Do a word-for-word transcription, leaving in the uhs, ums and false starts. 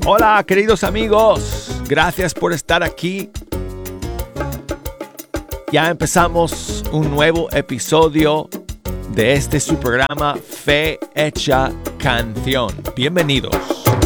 Hola, queridos amigos. Gracias por estar aquí. Ya empezamos un nuevo episodio de este su programa Fe Hecha Canción. Bienvenidos.